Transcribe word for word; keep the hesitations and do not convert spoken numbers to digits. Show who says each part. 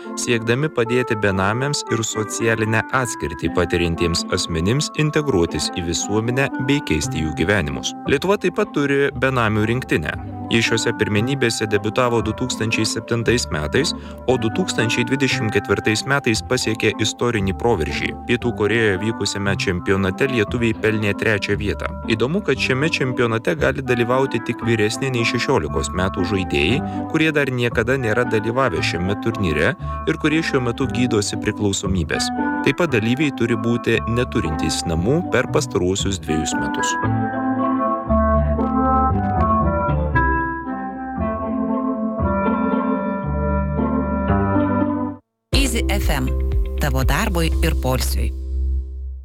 Speaker 1: siekdami padėti benamiams ir socialinę atskirtį patiriantiems asmenims integruotis į visuomenę bei keisti jų gyvenimus. Lietuva taip pat turi benamių rinktinę. Ji šiose pirmenybėse debiutavo du tūkstančiai septintais metais, o du tūkstančiai dvidešimt ketvirtais metais pasiekė istorinį proveržį. Pietų Korėjoje vykusiame čempionate lietuviai pelnė trečią vietą. Įdomu, kad šiame čempionate gali dalyvauti tik vyresni nei šešiolikos metų žaidėjai, kurie dar niekada nėra dalyvavę šiame turnyre ir kurie šiuo metu gydosi priklausomybės. Taip pat dalyviai turi būti neturintys namų per pastaruosius dviejus metus.
Speaker 2: Easy F M. Tavo darbui ir poilsiui.